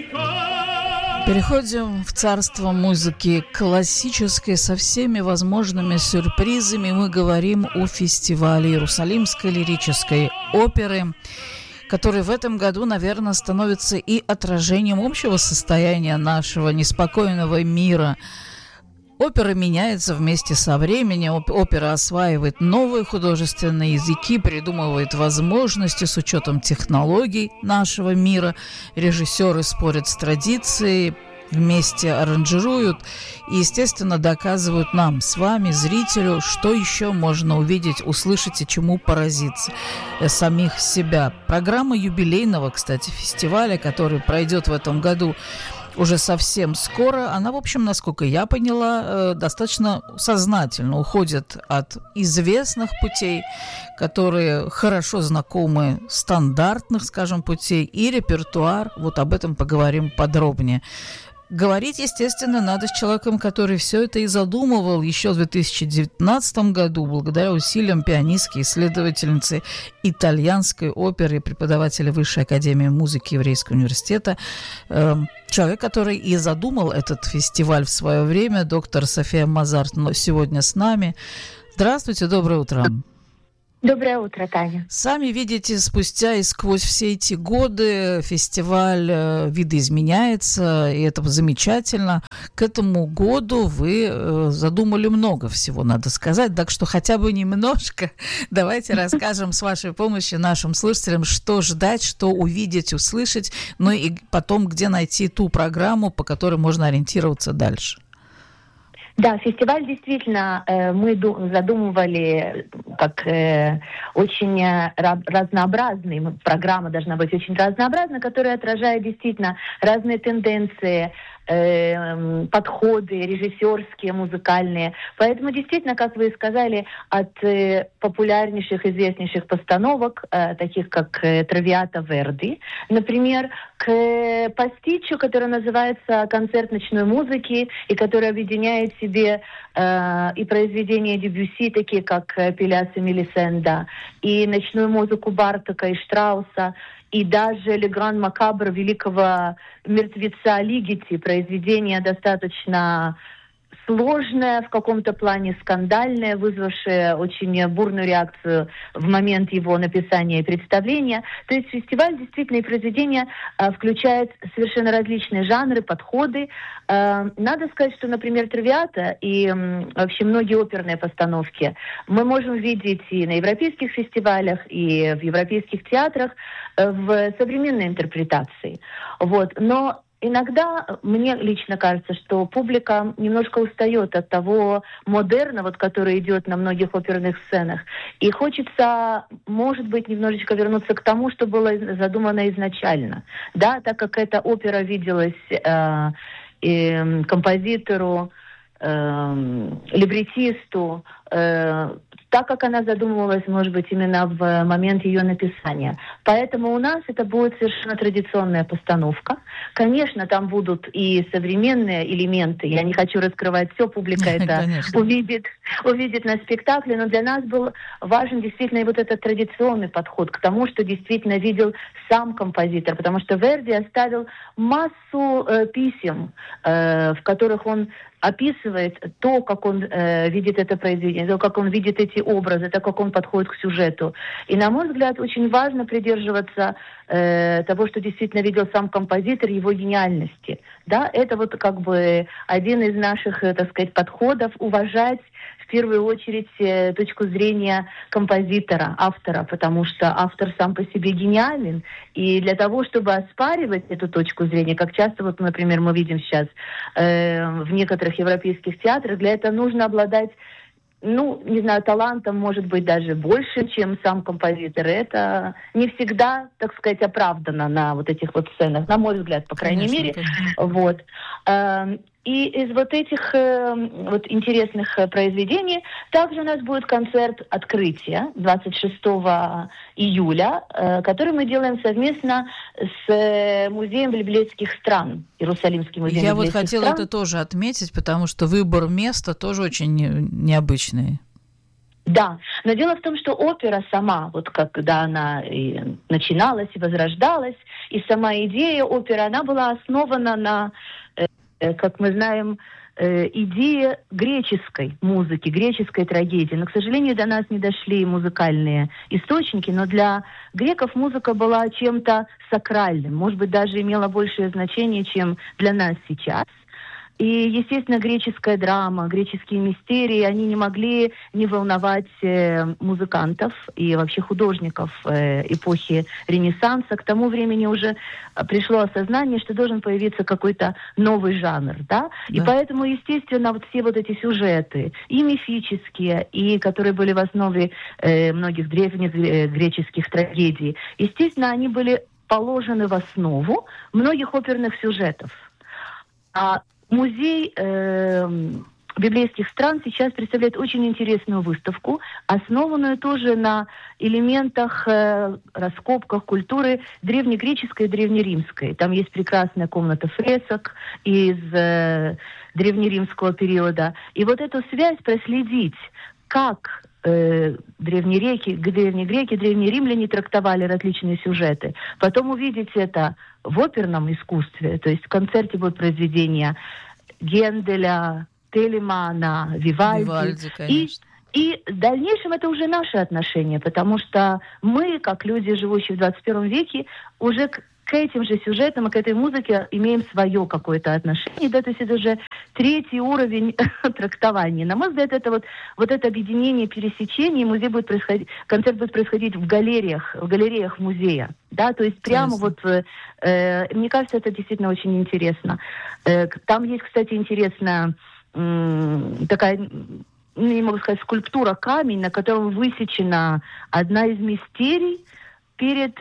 Переходим в царство музыки классической со всеми возможными сюрпризами. Мы говорим о фестивале Иерусалимской лирической оперы, который в этом году, наверное, становится и отражением общего состояния нашего неспокойного мира. Опера меняется вместе со временем, опера осваивает новые художественные языки, придумывает возможности с учетом технологий нашего мира. Режиссеры спорят с традицией, вместе аранжируют и, естественно, доказывают нам с вами, зрителю, что еще можно увидеть, услышать и чему поразиться самих себя. Программа юбилейного, кстати, фестиваля, который пройдет в этом году уже совсем скоро, она, в общем, насколько я поняла, достаточно сознательно уходит от известных путей, которые хорошо знакомы стандартных, скажем, путей, и репертуар. Вот об этом поговорим подробнее. Говорить, естественно, надо с человеком, который все это и задумывал еще в 2019 году, благодаря усилиям пианистки, исследовательницы итальянской оперы, преподавателя Высшей академии музыки Еврейского университета. Человек, который и задумал этот фестиваль в свое время, доктор София Мазарт, сегодня с нами. Здравствуйте, доброе утро. Доброе утро, Таня. Сами видите, спустя и сквозь все эти годы фестиваль видоизменяется, и это замечательно. К этому году вы задумали много всего, надо сказать, так что хотя бы немножко давайте расскажем с вашей помощью нашим слушателям, что ждать, что увидеть, услышать, ну и потом, где найти ту программу, по которой можно ориентироваться дальше. Да, фестиваль действительно мы задумывали как очень разнообразный. Программа должна быть очень разнообразна, которая отражает действительно разные тенденции, подходы режиссерские, музыкальные. Поэтому действительно, как вы и сказали, от популярнейших, известнейших постановок, таких как «Травиата» Верди, например, к пастичу, который называется «Концерт ночной музыки», и который объединяет в себе и произведения Дебюсси, такие как «Пелиас и Мелисенда», и ночную музыку Бартока и Штрауса, и даже «Ле Гран Макабр» великого мертвеца Лигети, произведение достаточно сложное, в каком-то плане скандальное, вызвавшее очень бурную реакцию в момент его написания и представления. То есть фестиваль действительно и произведение включает совершенно различные жанры, подходы. Надо сказать, что, например, «Травиата» и вообще многие оперные постановки мы можем видеть и на европейских фестивалях, и в европейских театрах в современной интерпретации. Вот. Но иногда мне лично кажется, что публика немножко устает от того модерна, который идет на многих оперных сценах. И хочется, может быть, немножечко вернуться к тому, что было задумано изначально. Да, так как эта опера виделась композитору, либретисту, так как она задумывалась, может быть, именно в момент ее написания. Поэтому у нас это будет совершенно традиционная постановка. Конечно, там будут и современные элементы. Я не хочу раскрывать все, публика это увидит на спектакле, но для нас был важен действительно и вот этот традиционный подход к тому, что действительно видел сам композитор, потому что Верди оставил массу писем, в которых он описывает то, как он видит это произведение, то, как он видит эти образы, то, как он подходит к сюжету. И, на мой взгляд, очень важно придерживаться того, что действительно видел сам композитор, его гениальности. Да, это вот как бы один из наших, так сказать, подходов, уважать в первую очередь точку зрения композитора, автора, потому что автор сам по себе гениален. И для того, чтобы оспаривать эту точку зрения, как часто, вот, например, мы видим сейчас в некоторых европейских театрах, для этого нужно обладать, не знаю, талантом, может быть, даже больше, чем сам композитор. Это не всегда, так сказать, оправдано на вот этих вот сценах, на мой взгляд, по крайней мере. Конечно. Вот. И из вот этих вот интересных произведений также у нас будет концерт открытия 26 июля, который мы делаем совместно с Музеем библейских стран, Иерусалимским музеем библейских стран. Я хотела это тоже отметить, потому что выбор места тоже очень необычный. Да, но дело в том, что опера сама, вот когда она и начиналась и возрождалась, и сама идея оперы, она была основана на, как мы знаем, идее греческой музыки, греческой трагедии. Но, к сожалению, до нас не дошли музыкальные источники, но для греков музыка была чем-то сакральным, может быть, даже имела большее значение, чем для нас сейчас. И, естественно, греческая драма, греческие мистерии, они не могли не волновать музыкантов и вообще художников эпохи Ренессанса. К тому времени уже пришло осознание, что должен появиться какой-то новый жанр, да? И поэтому, естественно, вот все вот эти сюжеты, и мифические, и которые были в основе многих древних греческих трагедий, естественно, они были положены в основу многих оперных сюжетов. А Музей библейских стран сейчас представляет очень интересную выставку, основанную тоже на элементах, раскопках культуры древнегреческой и древнеримской. Там есть прекрасная комната фресок из древнеримского периода. И вот эту связь проследить, как древние греки, древние римляне трактовали различные сюжеты. Потом увидеть это в оперном искусстве, то есть в концерте будут произведения Генделя, Телемана, Вивальди. И в дальнейшем это уже наши отношения, потому что мы, как люди, живущие в 21 веке, уже к этим же сюжетам и к этой музыке имеем свое какое-то отношение. Да, то есть это уже третий уровень трактования. На мой взгляд, это вот это объединение, пересечение, музей будет происходить, концерт будет происходить в галереях музея. Да, то есть прямо мне кажется, это действительно очень интересно. Там есть, кстати, интересная такая, не могу сказать, скульптура, камень, на котором высечена одна из мистерий перед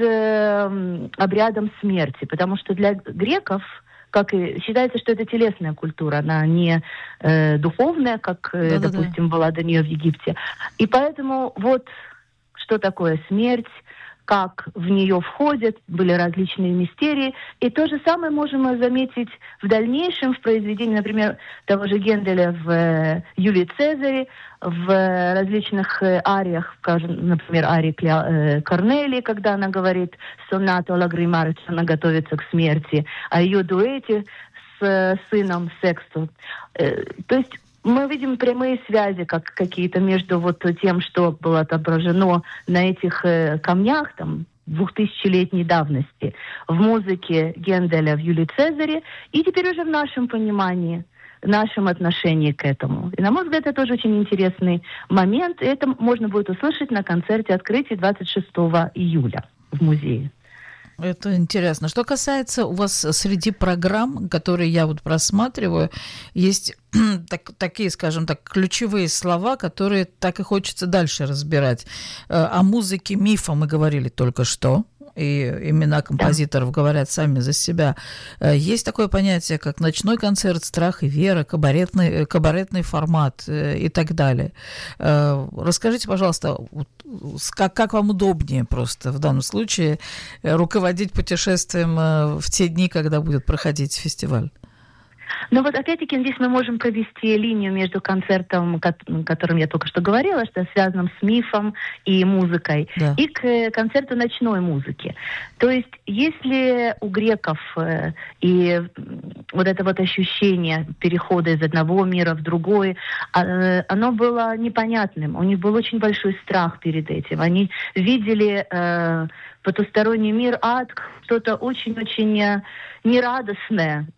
обрядом смерти. Потому что для греков, как и считается, что это телесная культура, она не духовная, как, допустим, была до нее в Египте. И поэтому вот что такое смерть, как в нее входят, были различные мистерии. И то же самое можем заметить в дальнейшем в произведении, например, того же Генделя в «Юлии Цезаре», в различных ариях, скажем, например, арии Корнелии, когда она говорит «сонату лагримар», она готовится к смерти, а ее дуэте с сыном Сексту. То есть мы видим прямые связи как какие-то между вот тем, что было отображено на этих камнях, там, 2000-летней давности, в музыке Генделя в «Юлии Цезаре», и теперь уже в нашем понимании, нашем отношении к этому. И, на мой взгляд, это тоже очень интересный момент, и это можно будет услышать на концерте открытия 26 июля в музее. Это интересно. Что касается у вас среди программ, которые я вот просматриваю, есть такие, скажем так, ключевые слова, которые так и хочется дальше разбирать. О музыке мифа мы говорили только что, и имена композиторов говорят сами за себя. Есть такое понятие, как ночной концерт, страх и вера, кабаретный формат и так далее. Расскажите, пожалуйста, как вам удобнее просто в данном случае руководить путешествием в те дни, когда будет проходить фестиваль? Но вот опять-таки здесь мы можем провести линию между концертом, о котором я только что говорила, что связанным с мифом и музыкой, и к концерту ночной музыки. То есть если у греков и вот это вот ощущение перехода из одного мира в другой, оно было непонятным. У них был очень большой страх перед этим. Они видели потусторонний мир, ад, что-то очень-очень нерадостное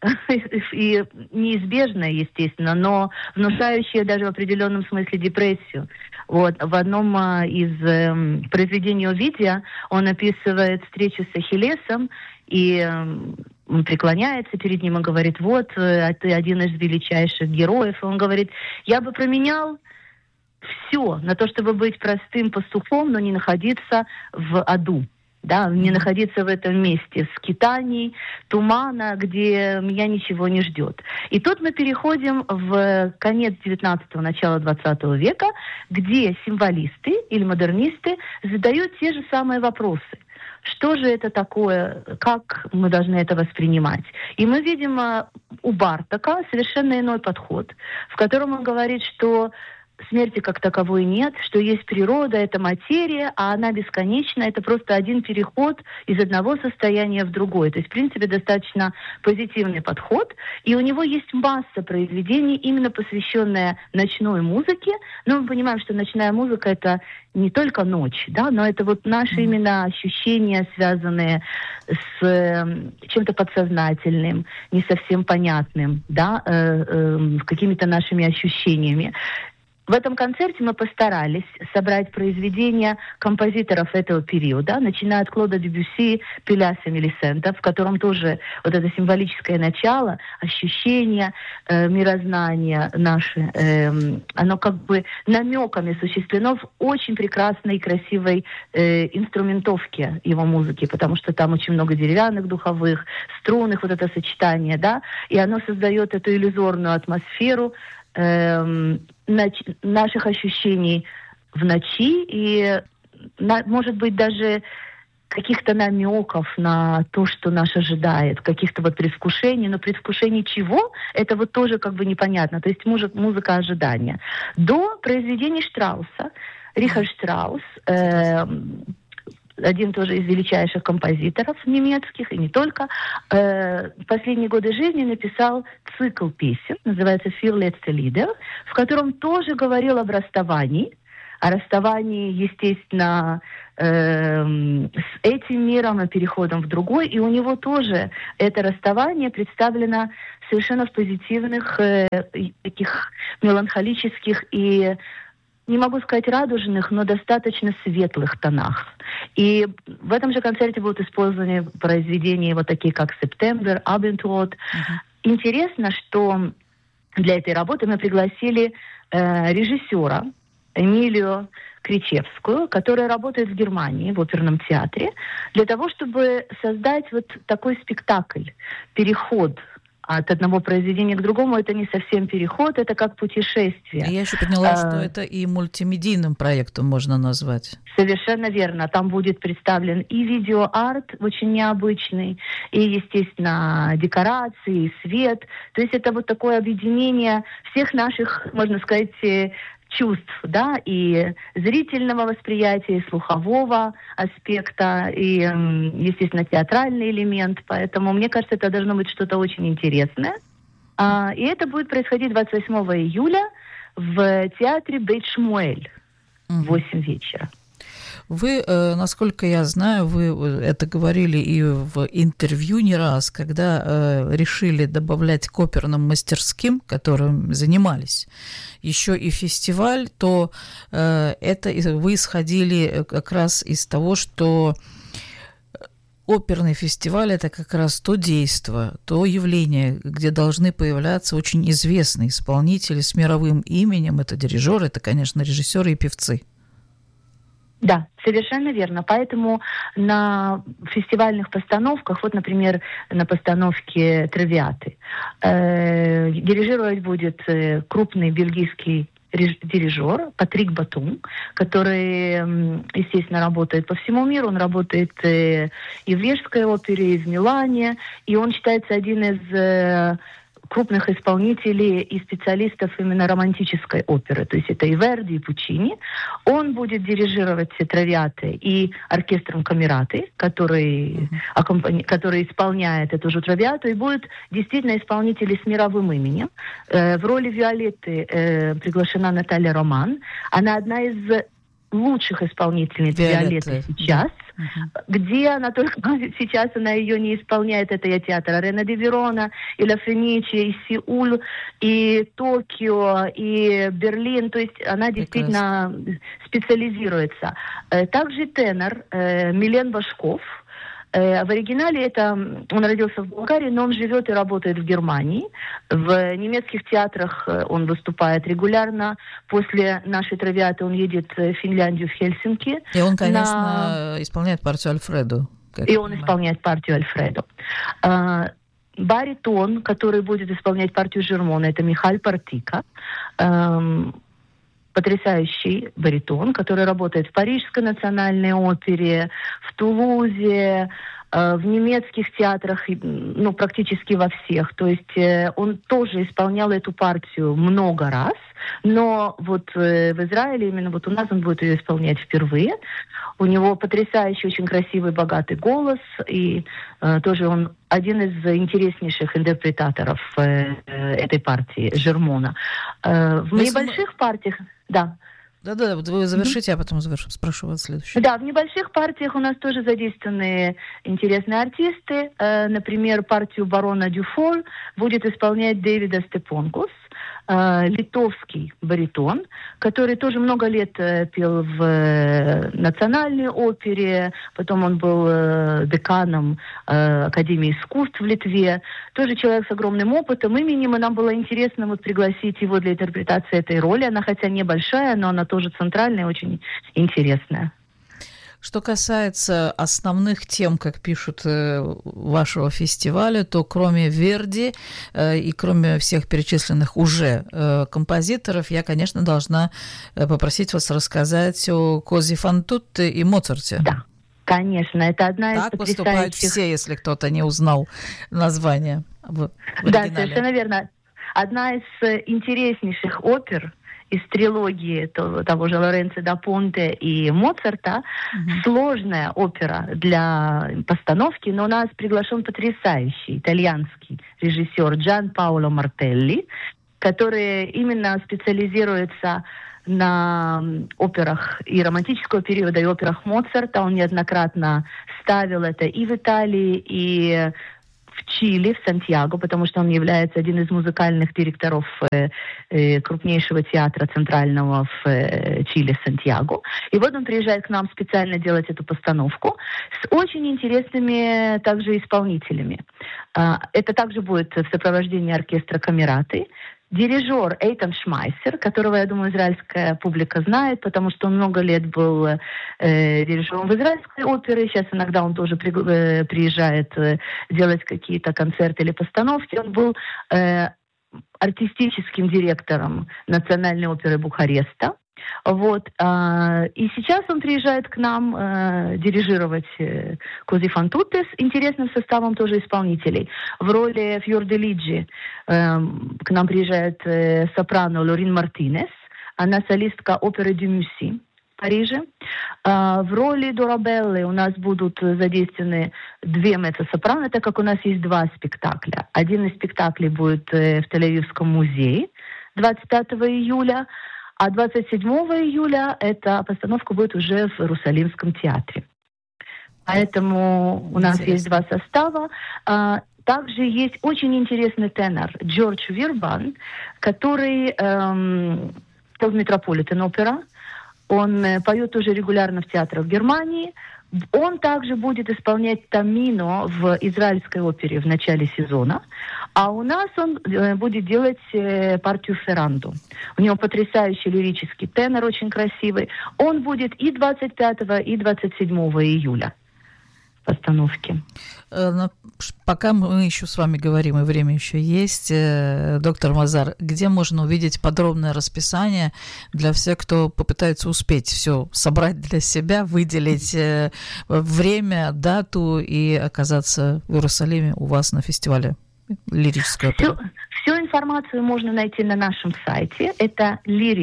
и неизбежное, естественно, но внушающее даже в определенном смысле депрессию. Вот. В одном из произведений Овидия он описывает встречу с Ахиллесом, и он преклоняется перед ним и говорит: вот, ты один из величайших героев. И он говорит: я бы променял все на то, чтобы быть простым пастухом, но не находиться в аду. Да, не находиться в этом месте скитаний, тумана, где меня ничего не ждет. И тут мы переходим в конец 19-го, начало 20 века, где символисты или модернисты задают те же самые вопросы. Что же это такое, как мы должны это воспринимать? И мы видим у Бартака совершенно иной подход, в котором он говорит, что смерти как таковой нет, что есть природа, это материя, а она бесконечна, это просто один переход из одного состояния в другое. То есть, в принципе, достаточно позитивный подход, и у него есть масса произведений, именно посвященная ночной музыке. Но мы понимаем, что ночная музыка — это не только ночь, да, но это вот наши именно ощущения, связанные с чем-то подсознательным, не совсем понятным, да, какими-то нашими ощущениями. В этом концерте мы постарались собрать произведения композиторов этого периода, начиная от Клода Дебюсси, Пеляса, Мелисента, в котором тоже вот это символическое начало, ощущение, мирознание наше, оно как бы намеками осуществлено в очень прекрасной и красивой инструментовке его музыки, потому что там очень много деревянных духовых, струнных, вот это сочетание, да, и оно создает эту иллюзорную атмосферу наших ощущений в ночи и, может быть, даже каких-то намеков на то, что нас ожидает, каких-то вот предвкушений, но предвкушений чего, это вот тоже как бы непонятно. То есть музыка ожидания. До произведений Штрауса, Рихард Штраус, один тоже из величайших композиторов немецких, и не только, в последние годы жизни написал цикл песен, называется «Vier letzte Lieder», в котором тоже говорил об расставании, естественно, с этим миром и переходом в другой, и у него тоже это расставание представлено совершенно в позитивных, таких меланхолических и, не могу сказать радужных, но достаточно светлых тонах. И в этом же концерте будут использованы произведения вот такие, как «Септембер», «Abendrot». Интересно, что для этой работы мы пригласили режиссера Эмилию Кричевскую, которая работает в Германии, в оперном театре, для того, чтобы создать вот такой спектакль, переход от одного произведения к другому. Это не совсем переход, это как путешествие. Я еще поняла, что это и мультимедийным проектом можно назвать. Совершенно верно. Там будет представлен и видеоарт очень необычный, и, естественно, декорации, и свет. То есть это вот такое объединение всех наших, можно сказать, чувств, да, и зрительного восприятия, и слухового аспекта, и, естественно, театральный элемент. Поэтому, мне кажется, это должно быть что-то очень интересное. И это будет происходить 28 июля в театре Бейт-Шмуэль в 8 вечера. Вы, насколько я знаю, вы это говорили и в интервью не раз, когда решили добавлять к оперным мастерским, которым занимались, еще и фестиваль, то это вы исходили как раз из того, что оперный фестиваль – это как раз то действо, то явление, где должны появляться очень известные исполнители с мировым именем. Это дирижеры, это, конечно, режиссеры и певцы. Да, совершенно верно. Поэтому на фестивальных постановках, вот, например, на постановке «Травиаты», дирижировать будет крупный бельгийский дирижер Патрик Батум, который, естественно, работает по всему миру. Он работает и в Рижской опере, и в Милане, и он считается один из крупных исполнителей и специалистов именно романтической оперы. То есть это и Верди, и Пучини. Он будет дирижировать Травиаты и оркестром Камераты, который исполняет эту же Травиату, и будет действительно исполнители с мировым именем. В роли Виолетты приглашена Наталья Роман. Она одна из лучших исполнительниц Виолетты сейчас. Где она только сейчас, она ее не исполняет. Это и театр Арена де Верона, и Ла Фениче, и Сеул, и Токио, и Берлин. То есть она действительно специализируется. Также тенор Милен Башков. В оригинале он родился в Болгарии, но он живет и работает в Германии. В немецких театрах он выступает регулярно. После нашей Травиаты он едет в Финляндию, в Хельсинки. И он, конечно, исполняет партию Альфредо. Исполняет партию Альфредо. Баритон, который будет исполнять партию Жермона, это Михаль Партика. Потрясающий баритон, который работает в Парижской национальной опере, в Тулузе, в немецких театрах, ну, практически во всех. То есть он тоже исполнял эту партию много раз, но вот в Израиле, именно вот у нас он будет ее исполнять впервые. У него потрясающий, очень красивый, богатый голос, и тоже он один из интереснейших интерпретаторов этой партии, Жермона. В небольших партиях, да. Да-да, вот вы завершите, а потом спрошу вас следующее. Да, в небольших партиях у нас тоже задействованы интересные артисты. Например, партию барона Дюфоль будет исполнять Дэвида Степонкус, литовский баритон, который тоже много лет пел в национальной опере, потом он был деканом Академии искусств в Литве, тоже человек с огромным опытом, именем, и нам было интересно вот пригласить его для интерпретации этой роли. Она хотя небольшая, но она тоже центральная, очень интересная. Что касается основных тем, как пишут вашего фестиваля, то кроме Верди и кроме всех перечисленных уже композиторов, я, конечно, должна попросить вас рассказать о Кози фан Тутте и Моцарте. Да, конечно, это одна из потрясающих... Так поступают все, если кто-то не узнал название в оригинале. Да, совершенно верно. Одна из интереснейших опер из трилогии того же Лоренцо да Понте и Моцарта. Сложная опера для постановки, но у нас приглашен потрясающий итальянский режиссер Джан Паоло Мартелли, который именно специализируется на операх и романтического периода, и операх Моцарта. Он неоднократно ставил это и в Италии, и в Чили, в Сантьяго, потому что он является одним из музыкальных директоров крупнейшего театра центрального в Чили, Сантьяго. И вот он приезжает к нам специально делать эту постановку с очень интересными также исполнителями. Это также будет в сопровождении оркестра Камераты. Дирижер Эйтан Шмайсер, которого, я думаю, израильская публика знает, потому что он много лет был дирижером в израильской опере. Сейчас иногда он тоже приезжает делать какие-то концерты или постановки. Он был артистическим директором Национальной оперы Бухареста. Вот. И сейчас он приезжает к нам дирижировать Кози фан Тутте с интересным составом тоже исполнителей. В роли Фьорделиджи к нам приезжает сопрано Лорин Мартинес. Она солистка оперы Дю Мюсси в Париже. В роли Дорабеллы у нас будут задействованы две меццо-сопрано, так как у нас есть два спектакля. Один из спектаклей будет в Тель-Авивском музее 25 июля, а 27 июля эта постановка будет уже в Иерусалимском театре. Поэтому у нас есть два состава. Также есть очень интересный тенор Джордж Вирбан, который в Метрополитен опера. Он поет уже регулярно в театрах Германии. Он также будет исполнять Тамино в израильской опере в начале сезона. А у нас он будет делать партию Ферранду. У него потрясающий лирический тенор, очень красивый. Он будет и 25 и 27 июля в постановке. Пока мы еще с вами говорим, и время еще есть, доктор Мазар, где можно увидеть подробное расписание для всех, кто попытается успеть все собрать для себя, выделить время, дату и оказаться в Иерусалиме у вас на фестивале лирической оперы? Всю информацию можно найти на нашем сайте. Это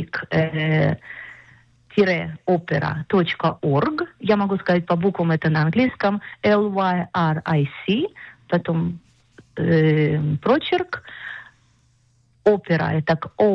lyric-opera.org. Я могу сказать по буквам, это на английском. LYRIC, потом прочерк. Опера это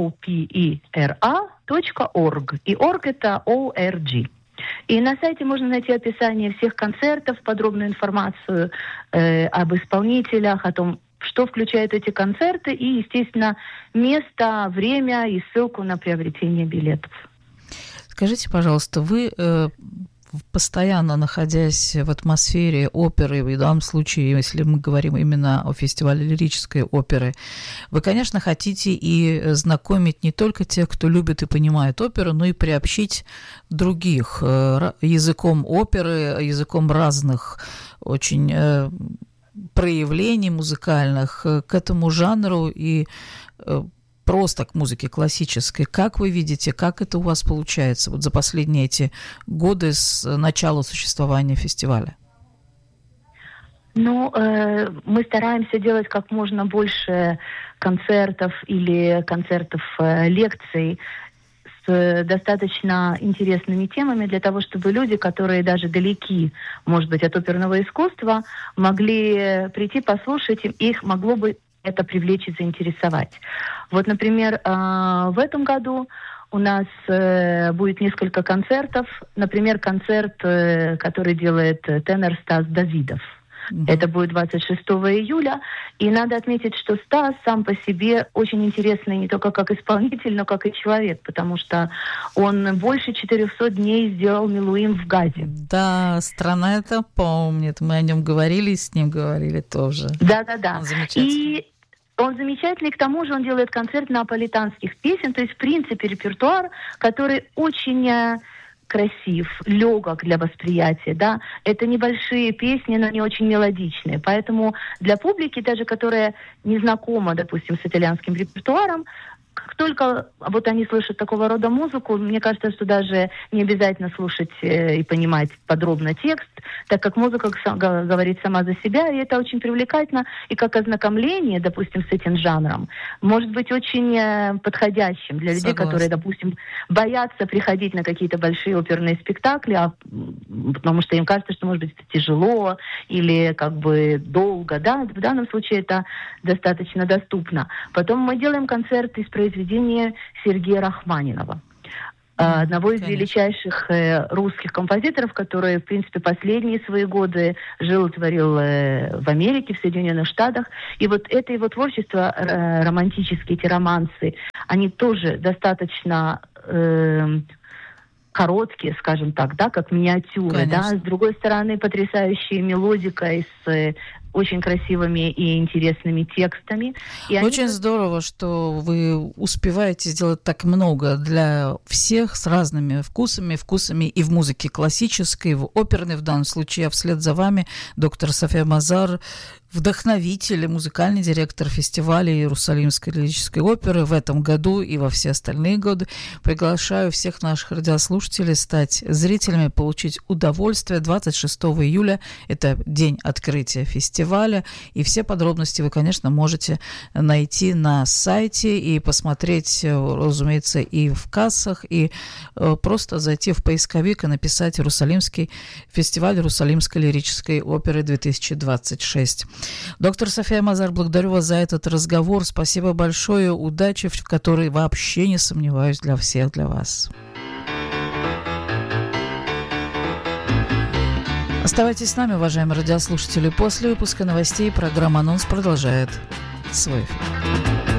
OPERA.org. И org это ORG. И на сайте можно найти описание всех концертов, подробную информацию об исполнителях, о том, что включают эти концерты, и, естественно, место, время и ссылку на приобретение билетов. Скажите, пожалуйста, вы, постоянно находясь в атмосфере оперы, в данном случае, если мы говорим именно о фестивале лирической оперы, вы, конечно, хотите и знакомить не только тех, кто любит и понимает оперу, но и приобщить других языком оперы, языком разных очень проявлений музыкальных к этому жанру и просто к музыке классической. Как вы видите, как это у вас получается вот за последние эти годы с начала существования фестиваля? Ну, мы стараемся делать как можно больше концертов или лекций с достаточно интересными темами для того, чтобы люди, которые даже далеки, может быть, от оперного искусства, могли прийти послушать, их могло бы это привлечь и заинтересовать. Вот, например, в этом году у нас будет несколько концертов. Например, концерт, который делает тенор Стас Давидов. Это будет 26 июля. И надо отметить, что Стас сам по себе очень интересный не только как исполнитель, но как и человек, потому что он больше 400 дней сделал милуим в Газе. Да, страна это помнит. Мы о нем говорили, с ним говорили тоже. Да-да-да. Он замечательный. И он замечательный, к тому же он делает концерт неаполитанских песен, то есть, в принципе, репертуар, который очень красив, легок для восприятия, да. Это небольшие песни, но не очень мелодичные. Поэтому для публики, даже которая не знакома, допустим, с итальянским репертуаром, как только вот они слышат такого рода музыку, мне кажется, что даже не обязательно слушать и понимать подробно текст, так как музыка говорит сама за себя, и это очень привлекательно, и как ознакомление, допустим, с этим жанром, может быть очень подходящим для людей, которые, допустим, боятся приходить на какие-то большие оперные спектакли, потому что им кажется, что, может быть, это тяжело или как бы долго, да, в данном случае это достаточно доступно. Потом мы делаем концерт из произведения Сергея Рахманинова, одного из величайших русских композиторов, который, в принципе, последние свои годы жил и творил в Америке, в Соединенных Штатах. И вот это его творчество, романтические эти романсы, они тоже достаточно короткие, скажем так, да, как миниатюры, да. С другой стороны, потрясающая мелодика с очень красивыми и интересными текстами. И очень здорово, что вы успеваете сделать так много для всех с разными вкусами и в музыке классической, и в оперной в данном случае. А вслед за вами доктор София Мазар, вдохновитель и музыкальный директор фестиваля Иерусалимской лирической оперы в этом году и во все остальные годы. Приглашаю всех наших радиослушателей стать зрителями, получить удовольствие. 26 июля – это день открытия фестиваля, и все подробности вы, конечно, можете найти на сайте и посмотреть, разумеется, и в кассах, и просто зайти в поисковик и написать «Иерусалимский фестиваль Иерусалимской лирической оперы 2026». Доктор София Мазар, благодарю вас за этот разговор. Спасибо большое. Удачи, в которой вообще не сомневаюсь, для всех, для вас. Оставайтесь с нами, уважаемые радиослушатели. После выпуска новостей программа «Анонс» продолжает свой эфир.